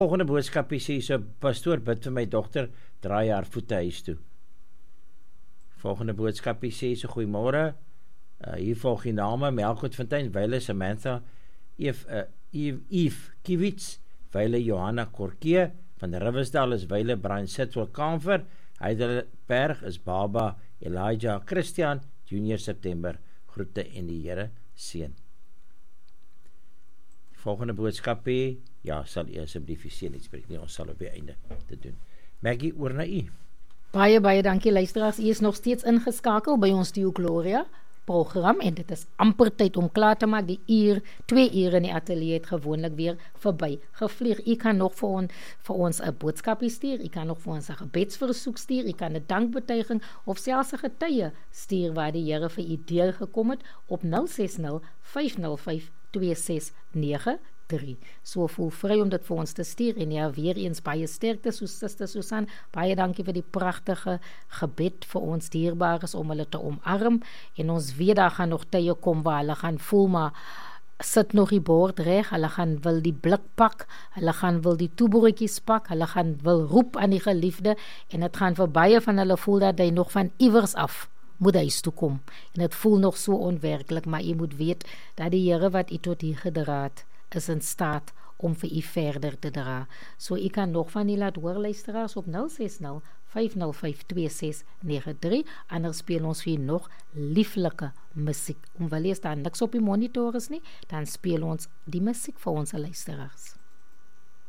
Volgende boodskapie sê so, pastoor, bid vir my dogter, draai haar voete huis toe. Volgende boodskapie sê so, goeiemôre, hier volg die name, Melkot Fontein, Wyle Samantha, Eve Kiewits, Wyle Johanna Korkee, van Riversdal is Wyle Brian Sitwell Kamfer, Heidelberg is Baba Elijah Christian, Junior September, groete en die Here seën. Volgende boodskapie, ja, sal u asseblief die seën uitspreek nie, ons sal op die einde te doen. Maggie, oor na u. Baie dankie luisteraars, u is nog steeds ingeskakel by ons Dio Gloria program en dit is amper tyd om klaar te maak. Die 2 ure in die ateljee het gewoonlik weer verby gevlieg. U kan nog vir ons 'n boodskapie stuur, u kan nog vir ons 'n gebedsversoek stuur, u kan 'n dankbetuiging of selfs 'n getuie stuur waar die Here vir u deur gekom het op 060 505 2693. So voel vry om dit vir ons te stuur en ja, weer eens baie sterkte, soos Suster Susan, baie dankie vir die pragtige gebed vir ons dierbares om hulle te omarm en ons weet daar gaan nog tye kom waar hulle gaan voel maar sit nog die bord reg, hulle gaan wil die blik pak, hulle gaan wil die toebroodjies pak, hulle gaan wil roep aan die geliefde en dit gaan vir baie van hulle voel dat hy nog van iewers af moet huis toe kom. En het voel nog so onwerklik, maar u moet weet dat die Here wat u tot hier gedra het, is in staat om vir u verder te dra. So u kan nog van u laat hoor luisteraars op 060 505 2693, anders speel ons vir nog lieflike musiek. Omdat daar niks op die monitor is nie, dan speel ons die musiek vir ons luisteraars.